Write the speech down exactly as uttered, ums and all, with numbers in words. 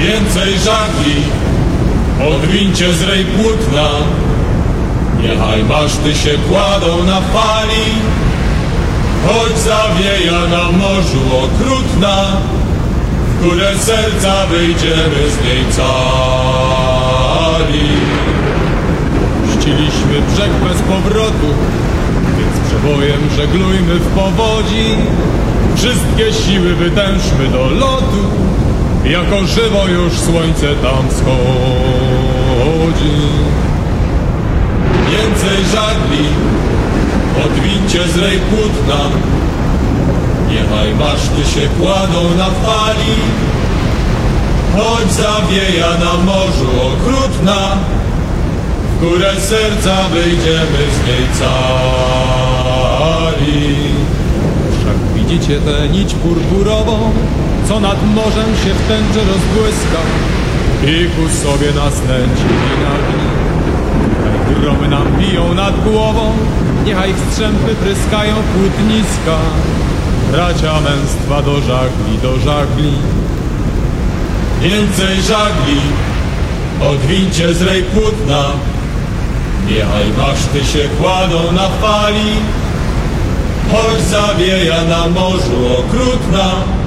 Więcej żagli, odwincie z rej płótna, niechaj maszty się kładą na fali, choć zawieja na morzu okrutna, w górę serca wyjdziemy z niej cali. Ściliśmy brzeg bez powrotu, więc przebojem żeglujmy w powodzi. Wszystkie siły wytężmy do lotu, jako żywo już słońce tam wschodzi. Więcej żagli, odwincie z rej płótna, niechaj maszty się kładą na fali, choć zawieja na morzu okrutna, w górę serca wyjdziemy z niej cali. Wszak widzicie tę nić purpurową, co nad morzem się w tęczy rozbłyska i ku sobie nas nęci i nagli. Niechaj gromy nam biją nad głową, niechaj ich strzępy pryskają płótniska. Bracia męstwa do żagli, do żagli. Więcej żagli, odwincie z rej płótna, niechaj maszty się kładą na fali, choć zawieja na morzu okrutna,